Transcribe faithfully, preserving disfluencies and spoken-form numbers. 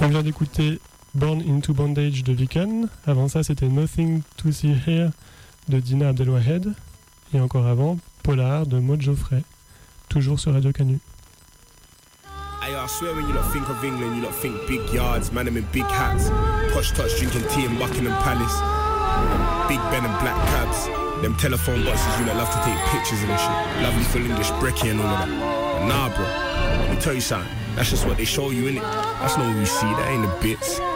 On vient d'écouter Born into Bondage de Viken. Avant ça, c'était Nothing to See Here de Dina Abdelwahed. Et encore avant, Polar de Maud Geoffrey. Toujours sur Radio Canu. Hey, I swear when you lot think of England, you lot think big yards, man them in big hats, posh touch drinking tea in Buckingham Palace, Big Ben and black cabs, them telephone boxes, you lot love to take pictures and shit, lovely full English brekkie and all of that. But nah bro, let me tell you something, that's just what they show you innit, that's not what we see, that ain't the bits.